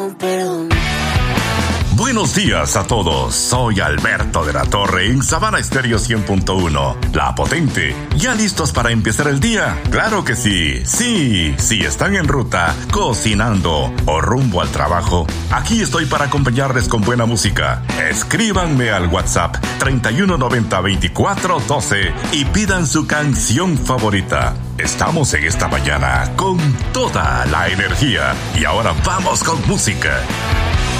Perdón. Buenos días a todos, soy Alberto de la Torre en Sabana Estéreo 100.1, La Potente. ¿Ya listos para empezar el día? ¡Claro que sí! Sí, si están en ruta, cocinando o rumbo al trabajo, aquí estoy para acompañarles con buena música. Escríbanme al WhatsApp 3190-2412 y pidan su canción favorita. Estamos en esta mañana con toda la energía y ahora vamos con música.